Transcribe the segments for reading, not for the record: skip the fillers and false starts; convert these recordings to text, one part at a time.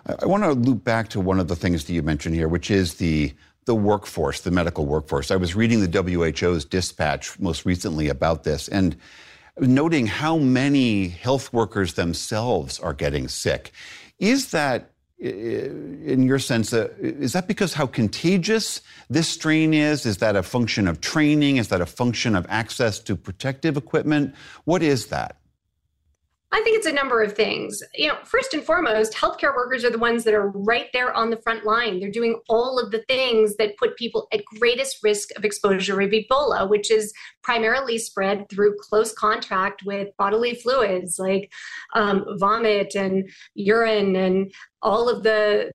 I want to loop back to one of the things that you mentioned here, which is the workforce, the medical workforce. I was reading the WHO's dispatch most recently about this and noting how many health workers themselves are getting sick. Is that, in your sense, is that because how contagious this strain is? Is that a function of training? Is that a function of access to protective equipment? What is that? I think it's a number of things. First and foremost, healthcare workers are the ones that are right there on the front line. They're doing all of the things that put people at greatest risk of exposure of Ebola, which is primarily spread through close contact with bodily fluids like vomit and urine and all of the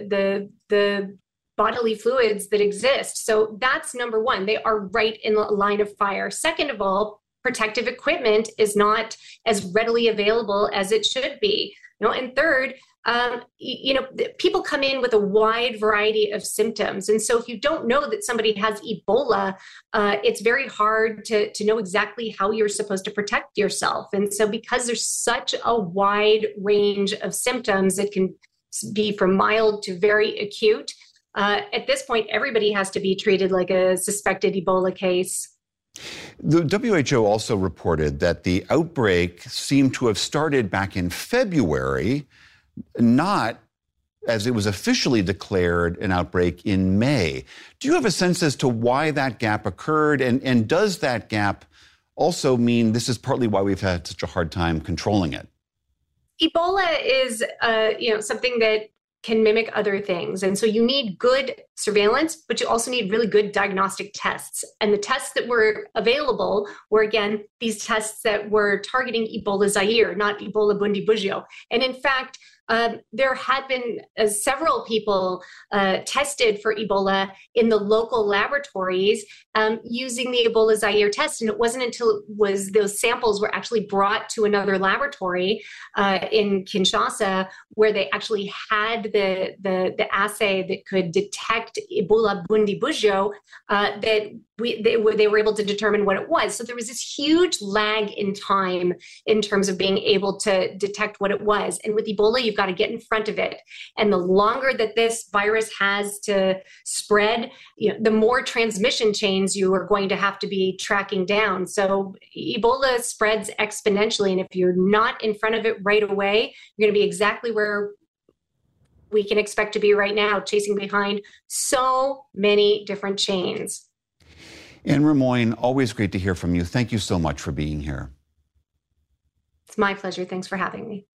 bodily fluids that exist. So that's number one. They are right in the line of fire. Second of all, protective equipment is not as readily available as it should be. And third, people come in with a wide variety of symptoms. And so if you don't know that somebody has Ebola, it's very hard to know exactly how you're supposed to protect yourself. And so because there's such a wide range of symptoms, it can be from mild to very acute. At this point, everybody has to be treated like a suspected Ebola case. The WHO also reported that the outbreak seemed to have started back in February, not as it was officially declared an outbreak in May. Do you have a sense as to why that gap occurred? And does that gap also mean this is partly why we've had such a hard time controlling it? Ebola is, something that can mimic other things. And so you need good surveillance, but you also need really good diagnostic tests. And the tests that were available were, again, these tests that were targeting Ebola Zaire, not Ebola Bundibugyo. And in fact, there had been several people tested for Ebola in the local laboratories using the Ebola Zaire test. And it wasn't until those samples were actually brought to another laboratory in Kinshasa where they actually had the assay that could detect Ebola Bundibugyo that they were able to determine what it was. So there was this huge lag in time in terms of being able to detect what it was. And with Ebola, you've got to get in front of it. And the longer that this virus has to spread, the more transmission chains you are going to have to be tracking down. So Ebola spreads exponentially. And if you're not in front of it right away, you're going to be exactly where we can expect to be right now, chasing behind so many different chains. Anne Rimoin, always great to hear from you. Thank you so much for being here. It's my pleasure. Thanks for having me.